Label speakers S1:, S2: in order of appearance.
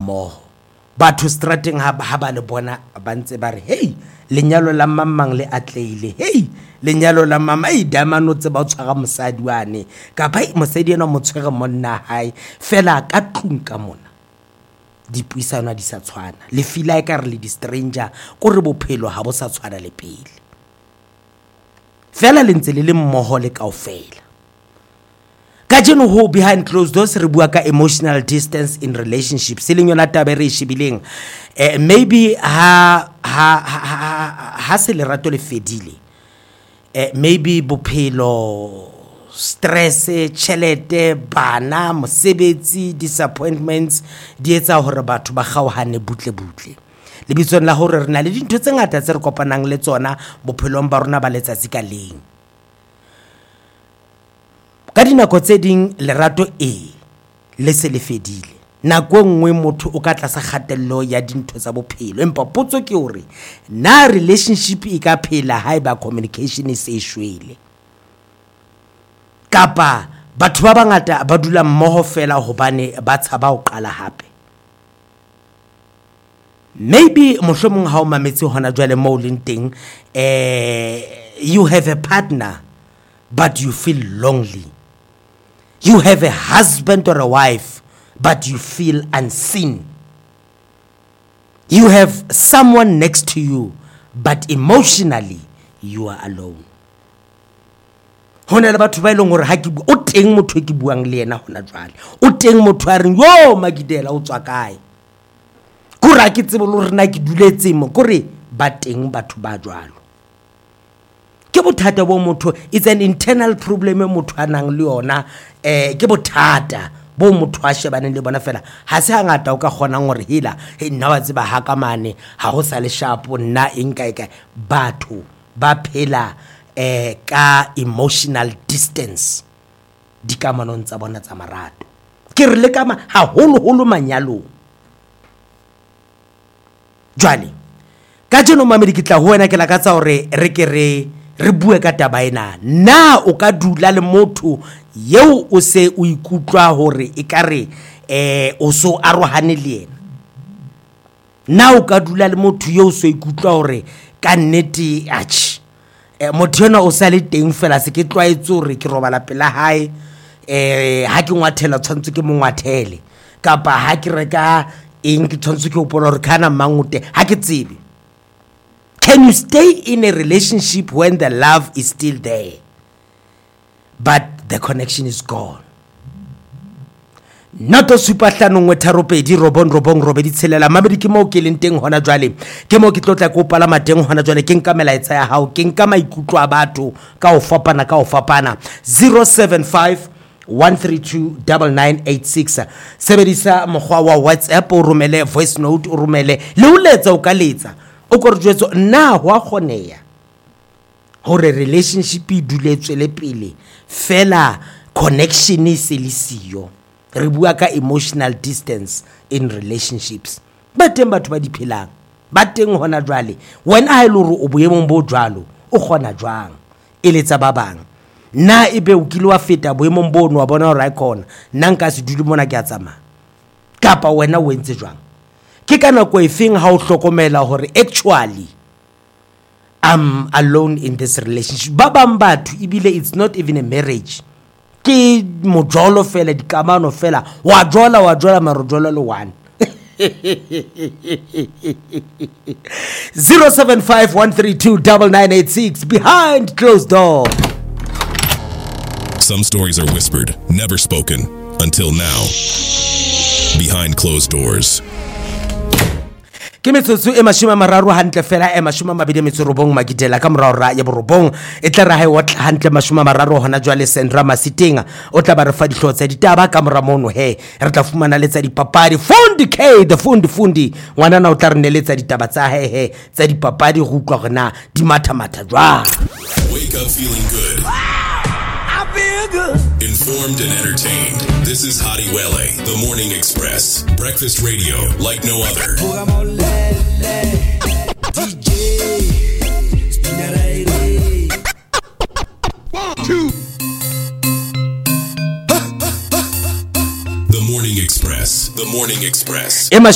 S1: mmoho batho strateng ha ba le bona ba ntse ba re hey lenyalo la mamang le atleile hey lenyalo la mama damano tse ba tshwara mosadi wane ka ba mosadi ena mo tshwere monna hae fela ka tlung ka mona dipuisano di sa tshwana le fila ka re le di stranger go re bophelo ha bo sa tshwana le pele fela le ntse le mmoho le kaofela ka jeno ho behind closed doors re bua ka emotional distance in relationships se leng yona tabere e shibileng maybe ha se le rato le fedile maybe bophelo stress chelete bana mosebetsi disappointments di etsa hore batho ba gaohane butle le bitsong la hore re na le dintho tse ngata tse re kopanang le tsona bophelong ba rona ba letsatsi ka leng ka dinako tse ding lerato le se le fedile nako nngwe motho o ka tlasa kgatello ya dintho tsa bophelo empa potso ke hore na relationship e ka phela ha eba communication se shwele kapa batho ba bangata ba dula mmoho fela hobane ba tshaba ho qala hape maybe mohlomong ha o mametse hona jwale mo leng teng you have a partner but you feel lonely. You have a husband or a wife, but you feel unseen. You have someone next to you, but emotionally, you are alone. Hona le batho ba ileng hore ha ke o teng motho ke buang le yena hona jwale. O teng motho a reng yo Magidela o tswa kae. Kura ke tsebo le rena ke duletse mo kore ba teng batho ba jwalo. Ke bothata bo motho, it's an internal problem motho a nang le yona ke bothata bo motho a shebaneng le bona fela ha se hangata o ka kgona gore hela nna wa tseba ha ka mane ha go sa le sharpo nna eng kae batho ba phela ka emotional distance di kamanong tsa bona tsa marato ke re le kama ha holo manyalo jwale ka jeno mamedi ke tla ho wena ke la ka tsa hore re bue ka taba ena na o ka dula le motho yeo o se o ikutlwa hore e kare o so arohane le yena na o ka dula le motho yeo o se ikutlwa hore ka nnete motho yona o sa le teng fela se ke tlwaetse hore ke robala pela hae ha ke ngwathela tshwantse ke mongwathele kapa ha ke reka eng ke tshwantse ke hopola hore kana mangute ha ke tsebe. Can you stay in a relationship when the love is still there, but the connection is gone? Not a super tlhanong wetharopedi robong robedi tshelela mamedi ke mo ke leng teng hona jwale ke mo ke tlotla go pala mateng hona jwale ke nka melaetsa ya hao ke nka maikutlo a batho ka o fapana 075 1329986 sebedisa mogwa wa WhatsApp o romele voice note o romele le o letsa o ka letsa o korjwetso na wa kgoneya hore relationship e duletswe le pele fela connection e se le siyo re bua ka emotional distance in relationships ba teng batho ba di phelang ba teng hona jwale wena ha ile hore o boemong bo jwalo o kgona jwang eletsa ba bang na ebe o kile wa feta boemong bo no wa bona hore icon nna nka se dule mona ke a tsamaya kapa wena o entse jwang ke kana go efeng ha o hlokomela hore actually I'm alone in this relationship ba bang batho ibile it's not even a marriage ke mojolo fela dikamano fela wa jola marojola le one 0751329986 behind closed door.
S2: Some stories are whispered, never spoken until now. Behind closed doors.
S1: Ke metsotso e mashima mararo hantle fela e mashima mabedi metsorobong Magidela ka morara ya borobong e tla ra ha wa hantle mashima mararo hona jwale Sandra Masitinga o tla ba re fa dihlotsa ditaba ka moramono he re tla fumana letsa dipapadi Fundi K the fundi ngwana na o tla re neletsa ditaba tsa he tsa dipapadi go utlwa gona di matha jwa.
S2: Wake up feeling good.
S3: I feel good.
S2: Informed and entertained. This is Hadi Wele, The Morning Express. Breakfast radio like no other.
S3: One, two.
S2: The Morning Express. The Morning Express.